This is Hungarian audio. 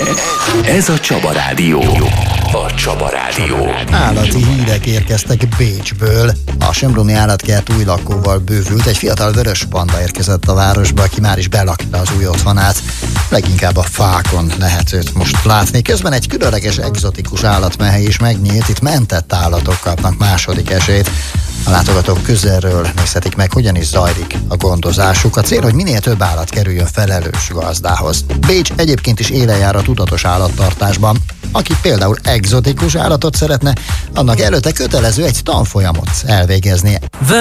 Ez a Csaba Rádió. A Csaba Rádió. Állati hírek érkeztek Bécsből. A Sembruni állatkert új lakóval bővült. Egy fiatal vörös panda érkezett a városba, aki már is belakta az új otthonát. Leginkább a fákon lehet őt most látni. Közben egy különleges egzotikus állatmehely is megnyílt. Itt mentett állatok kapnak második esélyt. A látogatók közelről nézhetik meg, hogyan is zajlik a gondozásuk. A cél, hogy minél több állat kerüljön felelős gazdához. Bécs egyébként is élen jár a tudatos állattartásban. Aki például egzotikus állatot szeretne, annak előtte kötelező egy tanfolyamot elvégeznie.